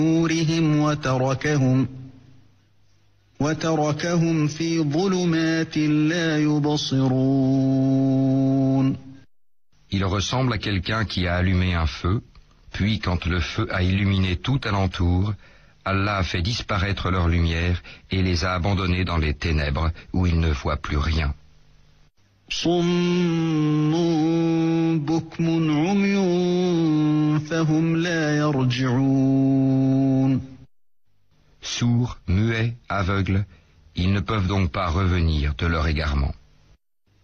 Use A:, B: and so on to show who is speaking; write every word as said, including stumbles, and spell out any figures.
A: نورهم وتركهم وتركهم في ظلمات لا يبصرون.
B: Il ressemble à quelqu'un qui a allumé un feu, puis quand le feu a illuminé tout alentour, Allah a fait disparaître leur lumière et les a abandonnés dans les ténèbres où ils ne voient plus rien.
A: صم بكم عمي فهم لا يرجعون.
B: Sourds, muets, aveugles, ils ne peuvent donc pas revenir de leur égarement.